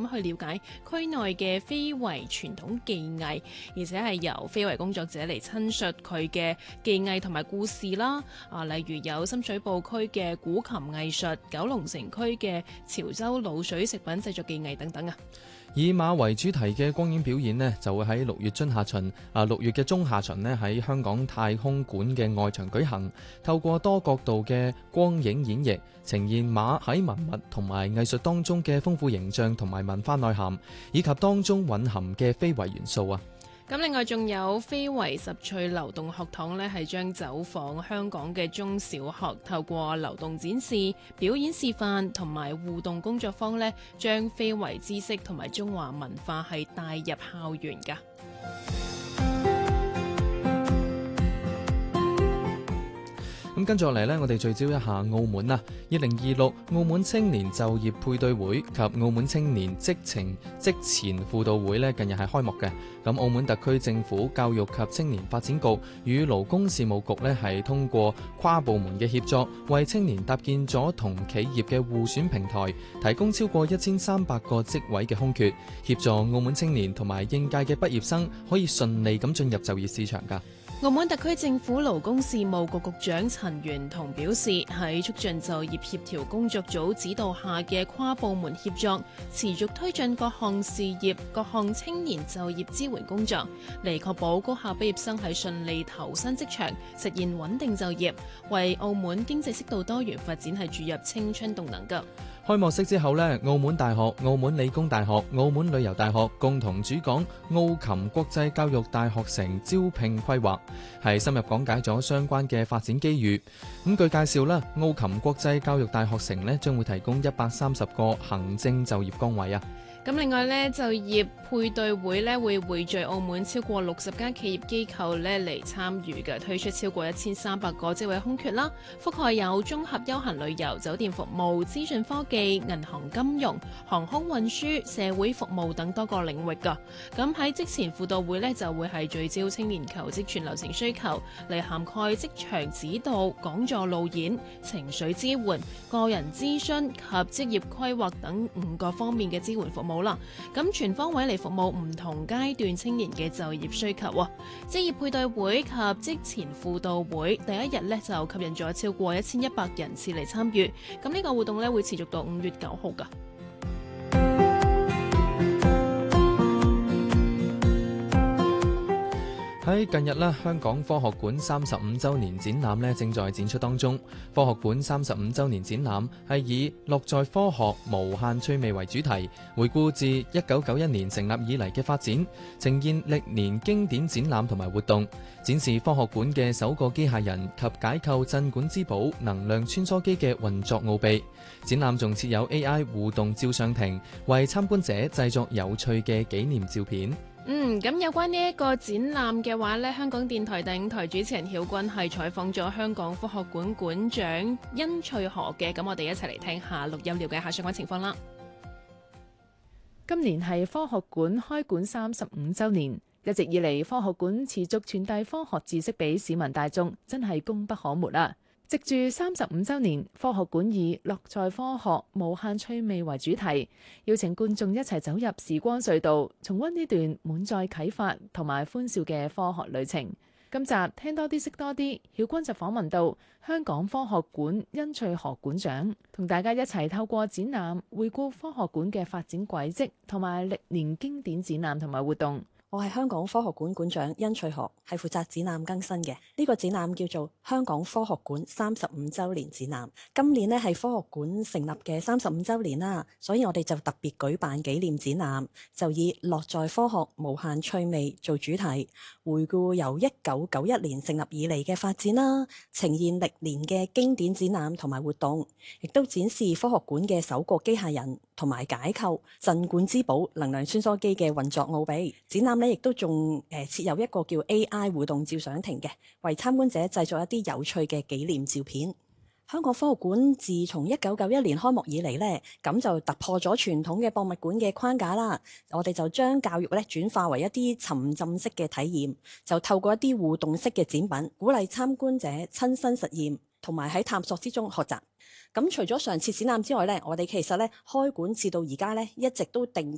咁去了解區內嘅非遺傳統技藝，而且係由非遺工作者嚟親述佢嘅技藝同埋故事啦。例如有深水埗區嘅古琴藝術、九龍城區嘅潮州滷水食品製作技藝等等啊。 以馬為主題嘅光影表演呢，就會喺6月嘅中下旬呢，喺香港太空館嘅外牆舉行。透過多角度嘅光影演繹，呈現馬喺文物同埋藝術當中嘅豐富形象同埋文化內涵，以及當中蘊含嘅非遺元素啊。 咁另外仲有非遺十趣流動學堂呢，係將走訪香港嘅中小學，透過流動展示、表演示範同埋互動工作坊呢，將非遺知識同埋中華文化係帶入校園㗎。 咁跟住落嚟呢，我哋聚焦一下澳門啦。2026澳門青年就業配對會及澳門青年職前輔導會呢，近日係開幕嘅。咁澳門特區政府教育及青年發展局與勞工事務局呢，係通過跨部門嘅協作，為青年搭建咗同企業嘅互選平台，提供超過1300個職位嘅空缺，協助澳門青年同埋應屆嘅畢業生可以順利咁進入就業市場㗎。 澳門特區政府勞工事務局局長陳元彤表示，喺促進就業協調工作組指導下嘅跨部門協作，持續推進各項事業、各項青年就業支援工作，嚟確保高校畢業生係順利投身職場，實現穩定就業，為澳門經濟適度多元發展係注入青春動能㗎。 開幕式之後呢，澳門大學、澳門理工大學、澳門旅遊大學共同主講澳琴國際教育大學城招聘規劃，係深入講解咗相關嘅發展機遇。咁據介紹啦，澳琴國際教育大學城呢將會提供130個行政就業崗位啊。 咁另外呢，就業配對會呢會匯聚澳門超過60間企業機構呢嚟參與嘅，推出超過1300個職位空缺啦，覆蓋有綜合休閒旅遊、酒店服務、資訊科技、銀行金融、航空運輸、社會服務等多個領域㗎。咁喺職前輔導會呢，就會係聚焦青年求職全流程需求，嚟涵蓋職場指導、講座路演、情緒支援、個人諮詢及職業規劃等5個方面嘅支援服務啦。咁全方位嚟服務唔同階段青年嘅就業需求喎。職業配對會及職前輔導會第一日呢，就吸引咗超過1100人次嚟參與。咁呢個活動呢，會持續到5月9號㗎。 喺近日咧，香港科學館35週年展覽咧正在展出當中。科學館35週年展覽係以樂在科學無限趣味為主題，回顧自1991年成立以嚟嘅發展，呈現歷年經典展覽同埋活動，展示科學館嘅首個機械人及解構鎮館之寶能量穿梭機嘅運作奧秘。展覽仲設有 AI 互動照相亭，為參觀者製作有趣嘅紀念照片。 咁有關呢一個展覽嘅話呢，香港電台第5台主持人曉君係採訪咗香港科學館館長殷翠荷嘅，咁我哋一齊嚟聽下錄音，了解下相關情況啦。 今年係科學館開館35週年，一直以嚟科學館持續傳遞科學知識俾市民大眾，真係功不可沒啊！藉住35週年，科學館以樂在科學無限趣味為主題，邀請觀眾一齊走入時光隧道，重溫呢段滿載啟發同埋歡笑嘅科學旅程。今集聽多啲識多啲，曉君就訪問到香港科學館殷翠荷館長，同大家一齊透過展覽回顧科學館嘅發展軌跡同埋歷年經典展覽同埋活動。 我係香港科學館館長殷翠荷，係負責展覽更新嘅。呢個展覽叫做香港科學館35週年展覽。今年呢係科學館成立嘅35週年啦，所以我哋就特別舉辦紀念展覽，就以樂在科學無限趣味做主題，回顧由1991年成立以嚟嘅發展啦，呈現歷年嘅經典展覽同埋活動，亦都展示科學館嘅首個機械人同埋解構鎮館之寶能量穿梭機嘅運作奧秘。展覽亦都仲設有一個叫 AI 互動照相亭嘅，為參觀者製作一啲有趣嘅紀念照片。香港科學館自從1991年開幕以嚟呢，咁就突破咗傳統嘅博物館嘅框架啦。我哋就將教育咧轉化為一啲沉浸式嘅體驗，就透過一啲互動式嘅展品，鼓勵參觀者親身實驗，同埋喺探索之中學習。咁除咗上次展覽之外呢，我哋其實呢開館至到而家呢，一直都定